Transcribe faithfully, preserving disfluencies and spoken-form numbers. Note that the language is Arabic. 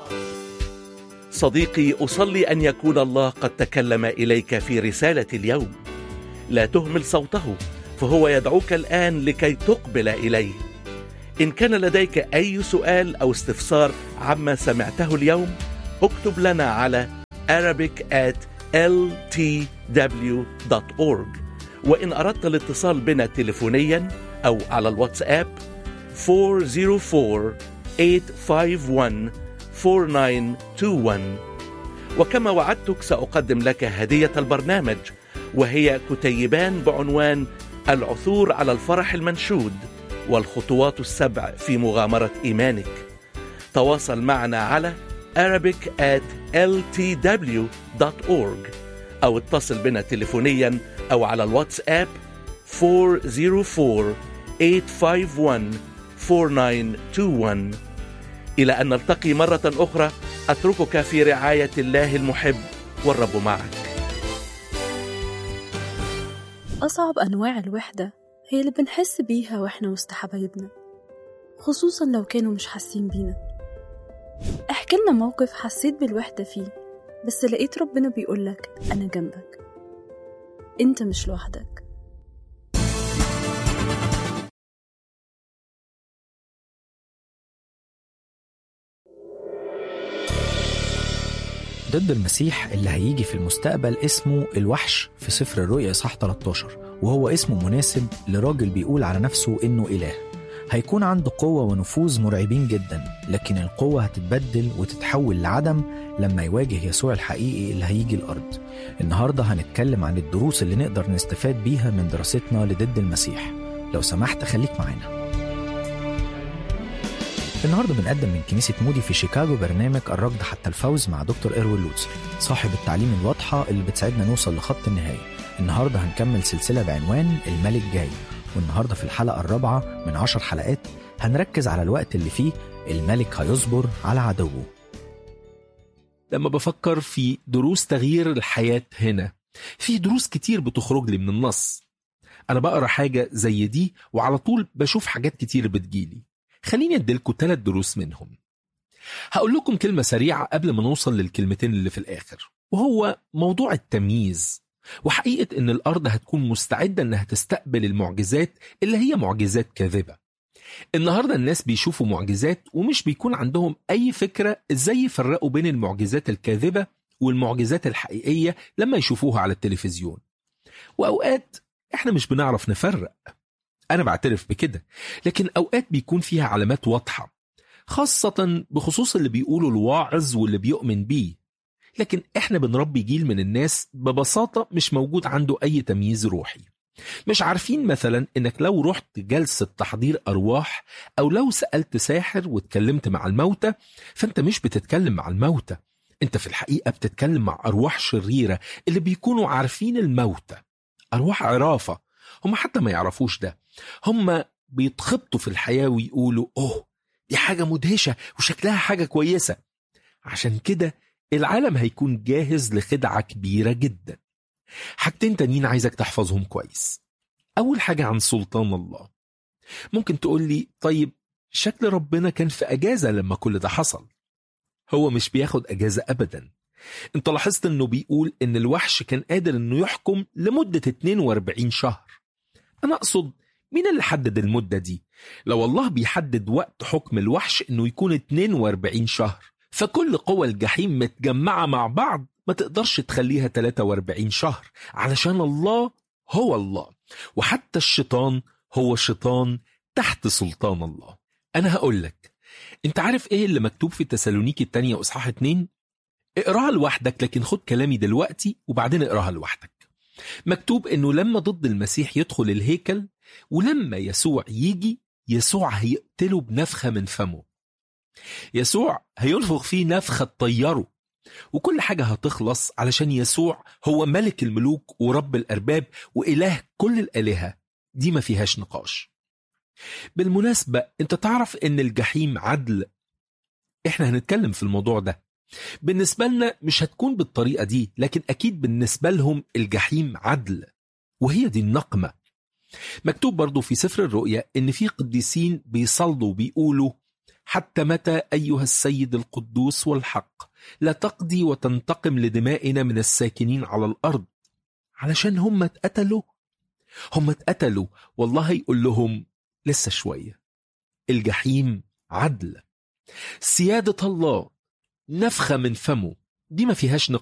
صديقي، أصلي أن يكون الله قد تكلم إليك في رسالة اليوم. لا تهمل صوته، فهو يدعوك الآن لكي تقبل إليه. إن كان لديك أي سؤال أو استفسار عما سمعته اليوم، اكتب لنا على arabic at l t w dot org. وإن أردت الاتصال بنا تليفونيا أو على الواتساب four zero four eight five one four nine two one. وكما وعدتك سأقدم لك هدية البرنامج، وهي كتيبان بعنوان العثور على الفرح المنشود والخطوات السبع في مغامرة إيمانك. تواصل معنا على arabic at l t w dot org أو اتصل بنا تليفونيا أو على الواتساب four zero four eight five one four nine two one. إلى أن نلتقي مرة أخرى، أتركك في رعاية الله المحب، والرب معك. أصعب أنواع الوحدة هي اللي بنحس بيها وإحنا وسط حبايبنا، خصوصا لو كانوا مش حاسين بينا. احكي لنا موقف حسيت بالوحدة فيه، بس لقيت ربنا بيقولك أنا جنبك، أنت مش لوحدك. ضد المسيح اللي هيجي في المستقبل اسمه الوحش في سفر الرؤيا إصحاح ثلاثة عشر، وهو اسمه مناسب لراجل بيقول على نفسه إنه إله. هيكون عنده قوة ونفوذ مرعبين جدا، لكن القوة هتتبدل وتتحول لعدم لما يواجه يسوع الحقيقي اللي هيجي الأرض. النهاردة هنتكلم عن الدروس اللي نقدر نستفاد بيها من دراستنا لضد المسيح. لو سمحت خليك معانا. النهاردة بنقدم من كنيسة مودي في شيكاغو برنامج الركض حتى الفوز مع دكتور إروين لوتسر، صاحب التعليم الواضحة اللي بتساعدنا نوصل لخط النهاية. النهاردة هنكمل سلسلة بعنوان الملك جاي، والنهاردة في الحلقة الرابعة من عشر حلقات هنركز على الوقت اللي فيه الملك هيصبر على عدوه. لما بفكر في دروس تغيير الحياة هنا، في دروس كتير بتخرج لي من النص. أنا بقرأ حاجة زي دي وعلى طول بشوف حاجات كتير بتجيلي. خليني أديلكم ثلاث دروس منهم. هقول لكم كلمة سريعة قبل ما نوصل للكلمتين اللي في الآخر، وهو موضوع التمييز، وحقيقة إن الأرض هتكون مستعدة إنها تستقبل المعجزات اللي هي معجزات كاذبة. النهاردة الناس بيشوفوا معجزات ومش بيكون عندهم أي فكرة إزاي يفرقوا بين المعجزات الكاذبة والمعجزات الحقيقية لما يشوفوها على التلفزيون. وأوقات إحنا مش بنعرف نفرق، أنا بعترف بكده، لكن أوقات بيكون فيها علامات واضحة، خاصة بخصوص اللي بيقولوا الواعظ واللي بيؤمن بيه. لكن إحنا بنربي جيل من الناس ببساطة مش موجود عنده أي تمييز روحي. مش عارفين مثلا إنك لو رحت جلسة تحضير أرواح أو لو سألت ساحر واتكلمت مع الموتى، فأنت مش بتتكلم مع الموتى، أنت في الحقيقة بتتكلم مع أرواح شريرة اللي بيكونوا عارفين الموتى، أرواح عرافة. هم حتى ما يعرفوش ده، هم بيتخبطوا في الحياة ويقولوا أوه دي حاجة مدهشة وشكلها حاجة كويسة. عشان كده العالم هيكون جاهز لخدعة كبيرة جدا. حاجتين تانيين عايزك تحفظهم كويس. أول حاجة عن سلطان الله. ممكن تقول لي طيب شكل ربنا كان في أجازة لما كل ده حصل. هو مش بياخد أجازة أبدا. انت لاحظت انه بيقول ان الوحش كان قادر انه يحكم لمدة اتنين واربعين شهر. انا اقصد مين اللي حدد المدة دي؟ لو الله بيحدد وقت حكم الوحش انه يكون اتنين واربعين شهر، فكل قوى الجحيم متجمعة مع بعض ما تقدرش تخليها تلاتة واربعين شهر، علشان الله هو الله، وحتى الشيطان هو شيطان تحت سلطان الله. انا هقول لك، انت عارف ايه اللي مكتوب في تسالونيكي الثانية اصحاح اتنين؟ اقراها لوحدك، لكن خد كلامي دلوقتي وبعدين اقراها لوحدك. مكتوب انه لما ضد المسيح يدخل الهيكل، ولما يسوع يجي، يسوع هيقتله بنفخة من فمه. يسوع هينفخ فيه نفخة تطيره، وكل حاجة هتخلص، علشان يسوع هو ملك الملوك ورب الأرباب وإله كل الآلهة، دي ما فيهاش نقاش. بالمناسبة انت تعرف ان الجحيم عدل؟ احنا هنتكلم في الموضوع ده. بالنسبة لنا مش هتكون بالطريقة دي، لكن أكيد بالنسبة لهم الجحيم عدل، وهي دي النقمة. مكتوب برضو في سفر الرؤيا إن في قديسين بيصلوا وبيقولوا حتى متى أيها السيد القدوس والحق لا تقضي وتنتقم لدمائنا من الساكنين على الأرض؟ علشان هم اتقتلوا هم اتقتلوا والله يقول لهم لسه شوية. الجحيم عدل، سيادة الله نفخة من فمه، دي ما فيهاش نقاش.